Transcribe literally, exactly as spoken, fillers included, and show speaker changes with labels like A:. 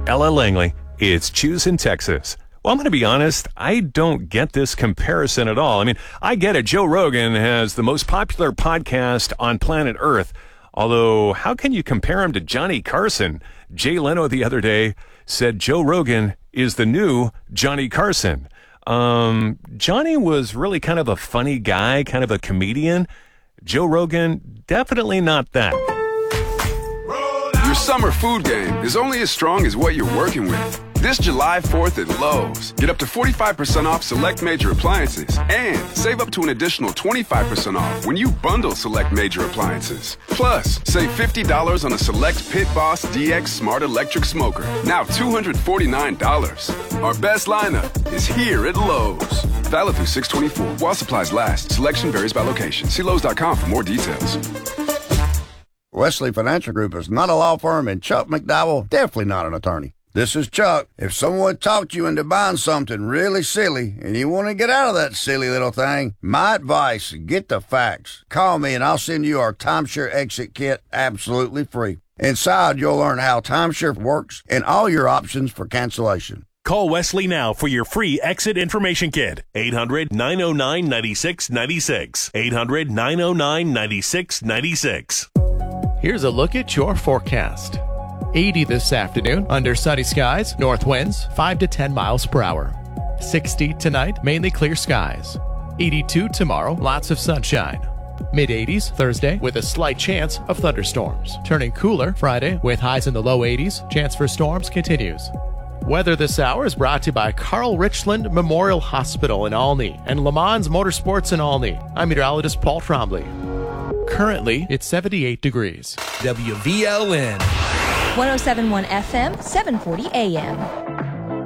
A: Ella Langley, it's Choosing Texas. Well, I'm going to be honest, I don't get this comparison at all. I mean, I get it. Joe Rogan has the most popular podcast on planet Earth. Although, how can you compare him to Johnny Carson? Jay Leno the other day said Joe Rogan is the new Johnny Carson. Um, Johnny was really kind of a funny guy, kind of a comedian. Joe Rogan, definitely not that.
B: Your summer food game is only as strong as what you're working with. This July fourth at Lowe's, get up to forty-five percent off select major appliances and save up to an additional twenty-five percent off when you bundle select major appliances. Plus, save fifty dollars on a select Pit Boss D X Smart Electric Smoker, now two hundred forty-nine dollars. Our best lineup is here at Lowe's. Valid through six twenty-four. While supplies last, selection varies by location. See Lowe's dot com for more details.
C: Wesley Financial Group is not a law firm, and Chuck McDowell, definitely not an attorney. This is Chuck. If someone talked you into buying something really silly and you want to get out of that silly little thing, my advice, get the facts. Call me and I'll send you our timeshare exit kit absolutely free. Inside, you'll learn how timeshare works and all your options for cancellation.
D: Call Wesley now for your free exit information kit. eight hundred, nine oh nine, nine six nine six. eight hundred, nine oh nine, nine six nine six.
E: Here's a look at your forecast. eighty this afternoon, under sunny skies, north winds five to ten miles per hour. sixty tonight, mainly clear skies. eighty-two tomorrow, lots of sunshine. mid eighties Thursday with a slight chance of thunderstorms. Turning cooler Friday with highs in the low eighties. Chance for storms continues. Weather this hour is brought to you by Carl Richland Memorial Hospital in Olney and Le Mans Motorsports in Olney. I'm meteorologist Paul Trombley. Currently, it's seventy-eight degrees.
F: W V L N
G: one oh seven point one F M, seven forty A M.